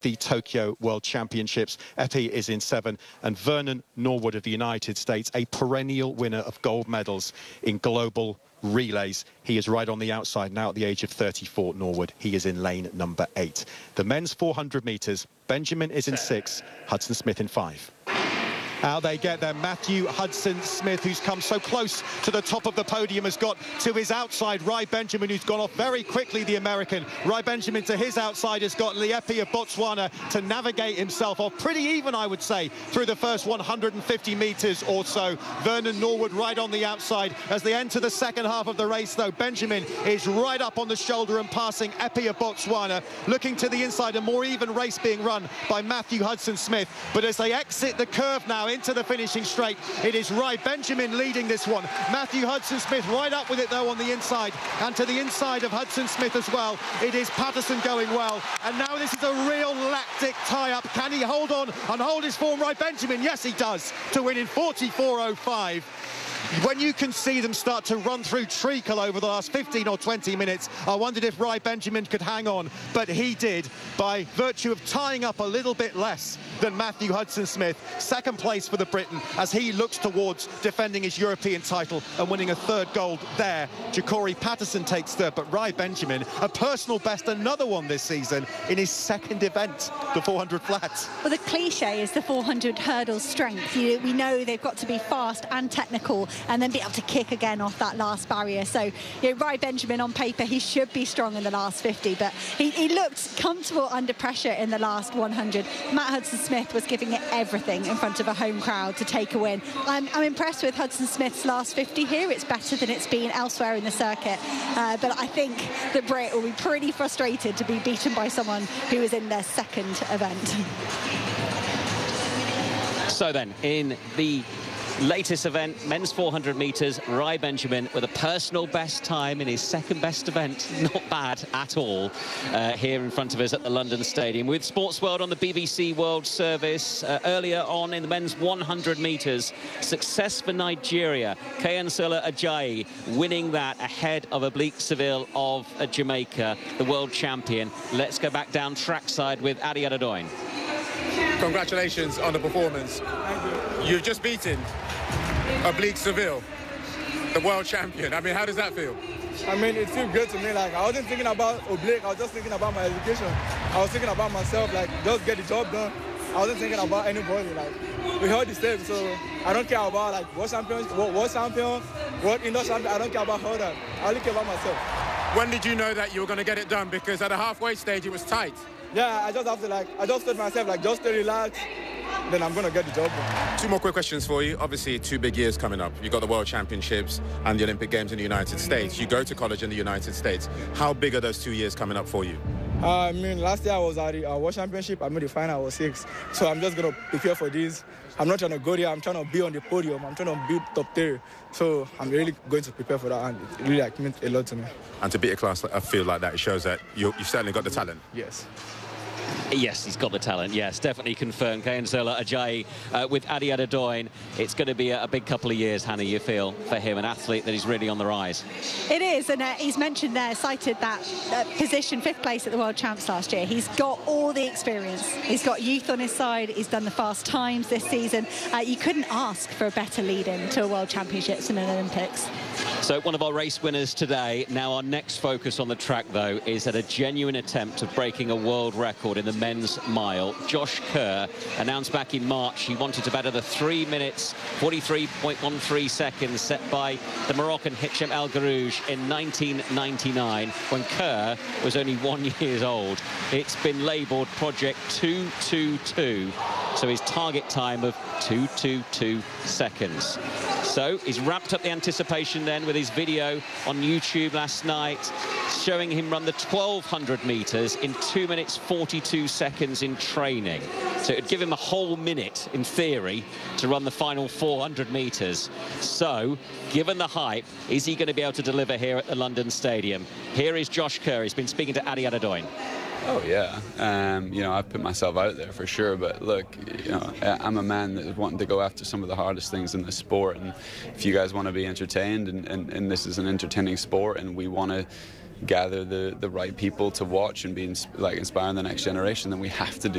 the Tokyo World Championships. Epi is in 7, and Vernon Norwood of the United States, a perennial winner of gold medals in global relays. He is right on the outside now at the age of 34, Norwood. He is in lane number 8. The men's 400 metres, Benjamin is in 6, Hudson Smith in 5. Out they get there. Matthew Hudson-Smith, who's come so close to the top of the podium, has got to his outside. Rai Benjamin, who's gone off very quickly, the American. Rai Benjamin to his outside has got Liepi of Botswana to navigate himself off pretty even, I would say, through the first 150 metres or so. Vernon Norwood right on the outside. As they enter the second half of the race, though, Benjamin is right up on the shoulder and passing Epi of Botswana. Looking to the inside, a more even race being run by Matthew Hudson-Smith. But as they exit the curve now into the finishing straight, it is Rai Benjamin leading this one. Matthew Hudson-Smith right up with it, though, on the inside. And to the inside of Hudson-Smith as well, it is Patterson going well. And now this is a real lactic tie-up. Can he hold on and hold his form, Rai Benjamin? Yes, he does, to win in 44.05. When you can see them start to run through treacle over the last 15 or 20 minutes, I wondered if Rai Benjamin could hang on, but he did by virtue of tying up a little bit less than Matthew Hudson-Smith. Second place for the Briton as he looks towards defending his European title and winning a 3rd gold there. Jacori Patterson takes 3rd, but Rai Benjamin, a personal best, another one this season in his 2nd event, the 400 flats. Well, the cliche is the 400 hurdles strength. We know they've got to be fast and technical and then be able to kick again off that last barrier. So, Rai Benjamin on paper, he should be strong in the last 50, but he looked comfortable under pressure in the last 100. Matt Hudson-Smith was giving it everything in front of a home crowd to take a win. I'm impressed with Hudson-Smith's last 50 here. It's better than it's been elsewhere in the circuit, but I think the Brit will be pretty frustrated to be beaten by someone who is in their 2nd event. So then, in the latest event, men's 400 metres, Rai Benjamin with a personal best time in his 2nd best event. Not bad at all here in front of us at the London Stadium. With Sports World on the BBC World Service earlier on in the men's 100 metres, success for Nigeria. Kayode Ajayi winning that ahead of Oblique Seville of Jamaica, the world champion. Let's go back down trackside with Adi Adedoyin. Congratulations on the performance. You've just beaten Oblique Seville, the world champion. I mean, how does that feel? I mean, it feels good to me. Like, I wasn't thinking about Oblique, I was just thinking about my education. I was thinking about myself, like, just get the job done. I wasn't thinking about anybody. Like, we heard the same, so I don't care about, like, world champion, world indoor champion. I don't care about all that. I only care about myself. When did you know that you were going to get it done? Because at the halfway stage, it was tight. Yeah, I just have to, like, I just told myself, like, just stay relaxed, then I'm going to get the job done. 2 more quick questions for you. Obviously, 2 big years coming up. You've got the World Championships and the Olympic Games in the United States. You go to college in the United States. How big are those 2 years coming up for you? I mean, last year I was at the World Championship. I made the final, I was 6th. So I'm just going to prepare for this. I'm not trying to go there. I'm trying to be on the podium. I'm trying to be top 3. So I'm really going to prepare for that, and it really, like, meant a lot to me. And to beat a field like that, it shows that you've certainly got the talent. Yes. Yes, he's got the talent. Yes, definitely confirmed. Kayode Ajayi with Adi Adedoyin. It's going to be a big couple of years, Hannah, you feel, for him, an athlete that is really on the rise. It is, and he's mentioned there, cited that position, 5th place at the World Champs last year. He's got all the experience. He's got youth on his side. He's done the fast times this season. You couldn't ask for a better lead-in to a World Championships and an Olympics. So one of our race winners today. Now our next focus on the track, though, is at a genuine attempt of breaking a world record in the men's mile. Josh Kerr announced back in March he wanted to better the 3 minutes 43.13 seconds set by the Moroccan Hichem El Garouj in 1999 when Kerr was only 1 year old. It's been labelled Project 222, so his target time of 222 seconds. So he's wrapped up the anticipation then with his video on YouTube last night, showing him run the 1200 metres in 2 minutes 42 seconds in training. So it would give him a whole minute, in theory, to run the final 400 metres. So, given the hype, is he going to be able to deliver here at the London Stadium? Here is Josh Kerr. He's been speaking to Adi Adedoyin. Oh yeah, you know, I've put myself out there for sure, but look, you know, I'm a man that's wanting to go after some of the hardest things in the sport, and if you guys want to be entertained, and this is an entertaining sport, and we want to gather the right people to watch and be like inspiring the next generation, then we have to do